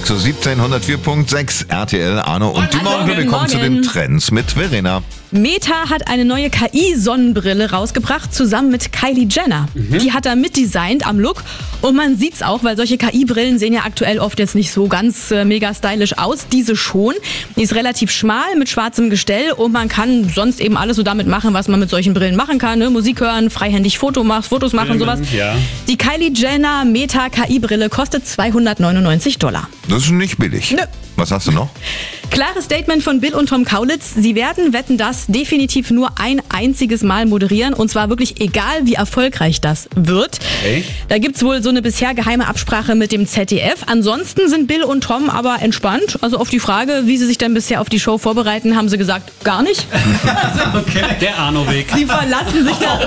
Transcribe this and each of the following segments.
zu 17, 104.6 RTL, Arno und die Morgen. Wir kommen zu den Trends mit Verena. Meta hat eine neue KI-Sonnenbrille rausgebracht, zusammen mit Kylie Jenner. Die hat da mitdesignt am Look und man sieht's auch, weil solche KI-Brillen sehen ja aktuell oft jetzt nicht so ganz mega stylisch aus. Diese schon. Die ist relativ schmal mit schwarzem Gestell und man kann sonst eben alles so damit machen, was man mit solchen Brillen machen kann. Ne? Musik hören, freihändig Fotos machen, sowas. Ja. Die Kylie Jenner Meta KI-Brille kostet $299. Das ist nicht billig. Nö. Was hast du noch? Klares Statement von Bill und Tom Kaulitz. Sie werden Wetten, dass definitiv nur ein einziges Mal moderieren. Und zwar wirklich egal, wie erfolgreich das wird. Okay. Da gibt's wohl so eine bisher geheime Absprache mit dem ZDF. Ansonsten sind Bill und Tom aber entspannt. Also auf die Frage, wie sie sich denn bisher auf die Show vorbereiten, haben sie gesagt, gar nicht. Okay. Der Arno-Weg. Sie verlassen sich da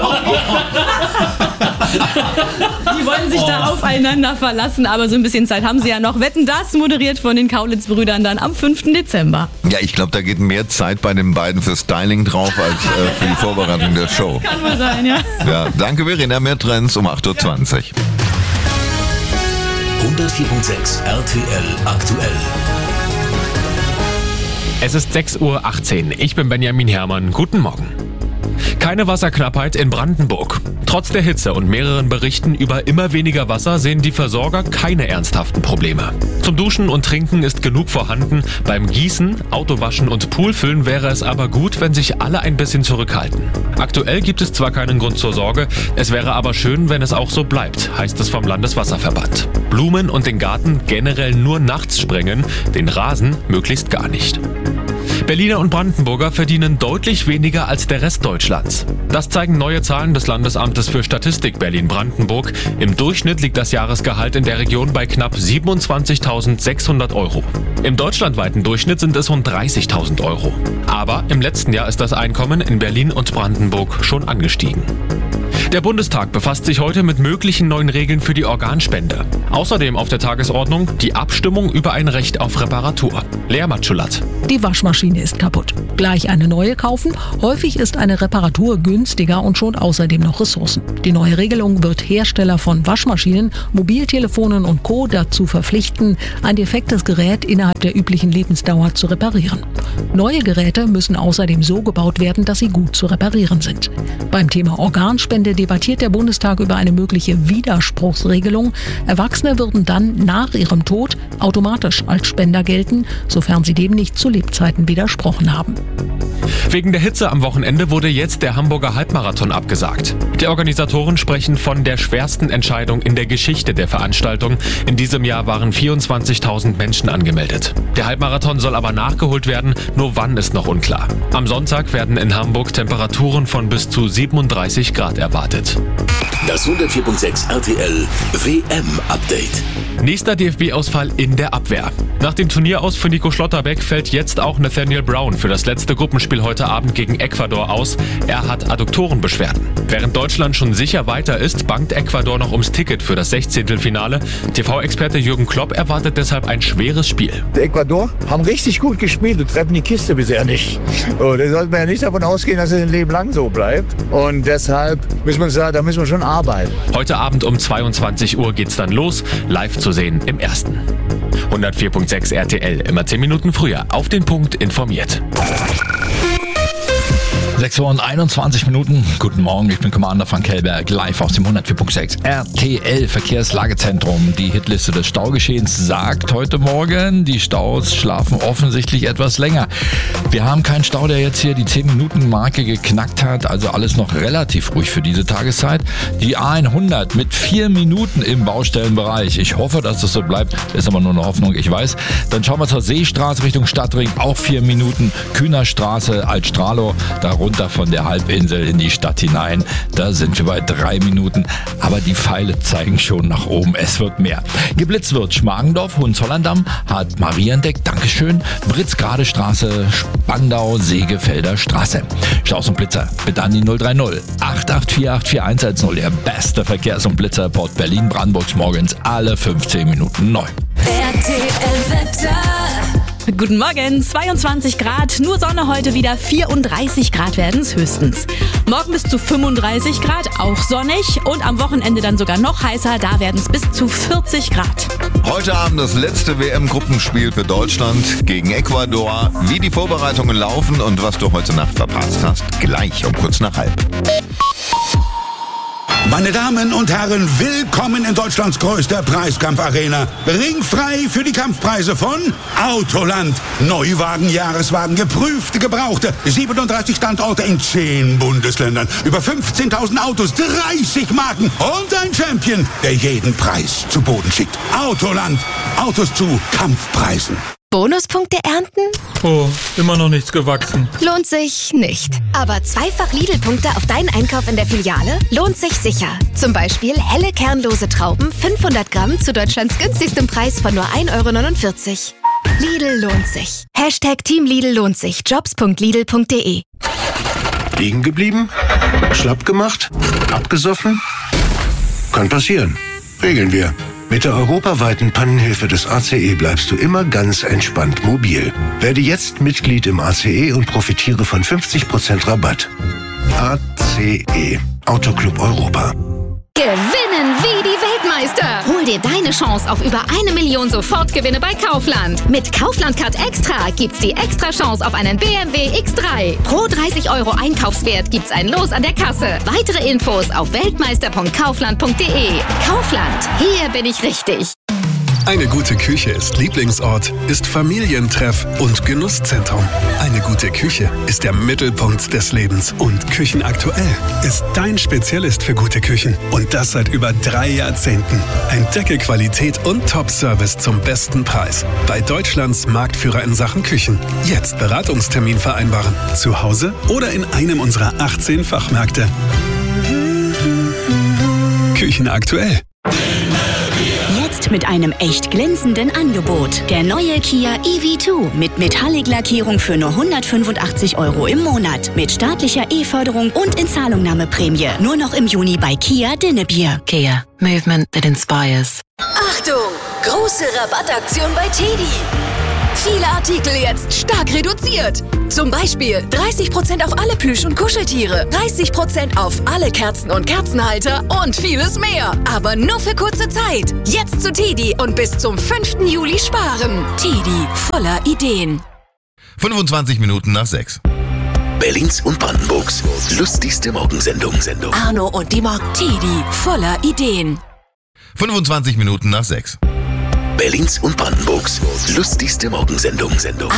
Die wollen sich da aufeinander verlassen, aber so ein bisschen Zeit haben sie ja noch. Wetten, das moderiert von den Kaulitz-Brüdern dann am 5. Dezember. Ja, ich glaube, da geht mehr Zeit bei den beiden für Styling drauf als für die Vorbereitung der Show. Kann wohl sein, ja. Ja, danke Verena, mehr Trends um 8.20 Uhr. 104.6 RTL aktuell. Es ist 6.18 Uhr. Ich bin Benjamin Herrmann. Guten Morgen. Keine Wasserknappheit in Brandenburg. Trotz der Hitze und mehreren Berichten über immer weniger Wasser sehen die Versorger keine ernsthaften Probleme. Zum Duschen und Trinken ist genug vorhanden. Beim Gießen, Autowaschen und Poolfüllen wäre es aber gut, wenn sich alle ein bisschen zurückhalten. Aktuell gibt es zwar keinen Grund zur Sorge, es wäre aber schön, wenn es auch so bleibt, heißt es vom Landeswasserverband. Blumen und den Garten generell nur nachts sprengen, den Rasen möglichst gar nicht. Berliner und Brandenburger verdienen deutlich weniger als der Rest Deutschlands. Das zeigen neue Zahlen des Landesamtes für Statistik Berlin-Brandenburg. Im Durchschnitt liegt das Jahresgehalt in der Region bei knapp 27.600 Euro. Im deutschlandweiten Durchschnitt sind es rund 30.000 Euro. Aber im letzten Jahr ist das Einkommen in Berlin und Brandenburg schon angestiegen. Der Bundestag befasst sich heute mit möglichen neuen Regeln für die Organspende. Außerdem auf der Tagesordnung die Abstimmung über ein Recht auf Reparatur. Lea Matschulat. Die Waschmaschine ist kaputt. Gleich eine neue kaufen? Häufig ist eine Reparatur günstiger und schont außerdem noch Ressourcen. Die neue Regelung wird Hersteller von Waschmaschinen, Mobiltelefonen und Co. dazu verpflichten, ein defektes Gerät innerhalb der üblichen Lebensdauer zu reparieren. Neue Geräte müssen außerdem so gebaut werden, dass sie gut zu reparieren sind. Beim Thema Organspende debattiert der Bundestag über eine mögliche Widerspruchsregelung. Erwachsene würden dann nach ihrem Tod automatisch als Spender gelten, sofern sie dem nicht zu Lebzeiten widersprochen haben. Wegen der Hitze am Wochenende wurde jetzt der Hamburger Halbmarathon abgesagt. Die Organisatoren sprechen von der schwersten Entscheidung in der Geschichte der Veranstaltung. In diesem Jahr waren 24.000 Menschen angemeldet. Der Halbmarathon soll aber nachgeholt werden, nur wann ist noch unklar. Am Sonntag werden in Hamburg Temperaturen von bis zu 37 Grad erwartet. Das 104.6 RTL WM-Update. Nächster DFB-Ausfall in der Abwehr. Nach dem Turnieraus für Nico Schlotterbeck fällt jetzt auch Nathaniel Brown für das letzte Gruppenspiel heute Abend gegen Ecuador aus. Er hat Adduktorenbeschwerden. Während Deutschland schon sicher weiter ist, bangt Ecuador noch ums Ticket für das 16. Finale. TV-Experte Jürgen Klopp erwartet deshalb ein schweres Spiel. Der Ecuador haben richtig gut gespielt und treffen die Kiste bisher nicht. Da sollten wir ja nicht davon ausgehen, dass es ein Leben lang so bleibt. Und deshalb müssen wir sagen, da müssen wir schon arbeiten. Heute Abend um 22 Uhr geht's dann los, live zu sehen im Ersten. 104.6 RTL, immer 10 Minuten früher, auf den Punkt informiert. 6:21 Uhr. Guten Morgen, ich bin Commander Frank Kellberg, live aus dem 104.6 RTL Verkehrslagezentrum. Die Hitliste des Staugeschehens sagt heute Morgen, die Staus schlafen offensichtlich etwas länger. Wir haben keinen Stau, der jetzt hier die 10-Minuten-Marke geknackt hat, also alles noch relativ ruhig für diese Tageszeit. Die A100 mit 4 Minuten im Baustellenbereich. Ich hoffe, dass das so bleibt, ist aber nur eine Hoffnung, ich weiß. Dann schauen wir zur Seestraße Richtung Stadtring, auch 4 Minuten. Kühnerstraße, Altstralow, darunter von der Halbinsel in die Stadt hinein. Da sind wir bei 3 Minuten. Aber die Pfeile zeigen schon nach oben. Es wird mehr. Geblitzt wird Schmargendorf, Hohenzollern-Damm, hat Mariendeck, Dankeschön, Britzgrade Straße, Spandau, Segefelder Straße. Staus und Blitzer, bitte an die 030 884 8110. Der beste Verkehrs- und Blitzerreport Berlin-Brandenburgs morgens alle 15 Minuten neu. RTL Wetter. Guten Morgen, 22 Grad, nur Sonne heute wieder, 34 Grad werden es höchstens. Morgen bis zu 35 Grad, auch sonnig und am Wochenende dann sogar noch heißer, da werden es bis zu 40 Grad. Heute Abend das letzte WM-Gruppenspiel für Deutschland gegen Ecuador. Wie die Vorbereitungen laufen und was du heute Nacht verpasst hast, gleich um kurz nach 1:30. Meine Damen und Herren, willkommen in Deutschlands größter Preiskampfarena. Ringfrei für die Kampfpreise von Autoland. Neuwagen, Jahreswagen, geprüfte, gebrauchte. 37 Standorte in 10 Bundesländern. Über 15.000 Autos, 30 Marken und ein Champion, der jeden Preis zu Boden schickt. Autoland. Autos zu Kampfpreisen. Bonuspunkte ernten? Oh, immer noch nichts gewachsen. Lohnt sich nicht. Aber zweifach Lidl-Punkte auf deinen Einkauf in der Filiale lohnt sich sicher. Zum Beispiel helle kernlose Trauben, 500 Gramm zu Deutschlands günstigstem Preis von nur 1,49 €. Lidl lohnt sich. Team Lidl lohnt sich. Jobs.lidl.de. Liegen geblieben? Schlapp gemacht? Abgesoffen? Kann passieren. Regeln wir. Mit der europaweiten Pannenhilfe des ACE bleibst du immer ganz entspannt mobil. Werde jetzt Mitglied im ACE und profitiere von 50% Rabatt. ACE, Autoclub Europa. Gewinnen wie die Weltmeister. Hol dir deine Chance auf über 1 Million Sofortgewinne bei Kaufland. Mit Kaufland Card Extra gibt's die extra Chance auf einen BMW X3. Pro 30 € Einkaufswert gibt's ein Los an der Kasse. Weitere Infos auf weltmeister.kaufland.de. Kaufland, hier bin ich richtig. Eine gute Küche ist Lieblingsort, ist Familientreff und Genusszentrum. Eine gute Küche ist der Mittelpunkt des Lebens. Und Küchenaktuell ist dein Spezialist für gute Küchen. Und das seit über 3 Jahrzehnten. Entdecke Qualität und Top-Service zum besten Preis. Bei Deutschlands Marktführer in Sachen Küchen. Jetzt Beratungstermin vereinbaren. Zu Hause oder in einem unserer 18 Fachmärkte. Küchenaktuell. Jetzt mit einem echt glänzenden Angebot. Der neue Kia EV2 mit Metallic-Lackierung für nur 185 € im Monat. Mit staatlicher E-Förderung und Inzahlungnahmeprämie. Nur noch im Juni bei Kia Dinnebier. Kia. Movement that inspires. Achtung! Große Rabattaktion bei TEDi. Viele Artikel jetzt stark reduziert. Zum Beispiel 30% auf alle Plüsch- und Kuscheltiere, 30% auf alle Kerzen und Kerzenhalter und vieles mehr. Aber nur für kurze Zeit. Jetzt zu TEDi und bis zum 5. Juli sparen. TEDi, voller Ideen. 25 Minuten nach 6. Berlins und Brandenburgs lustigste Morgensendung. Arno und die TEDi, voller Ideen. 25 Minuten nach 6. Berlins und Brandenburgs lustigste Morgensendung.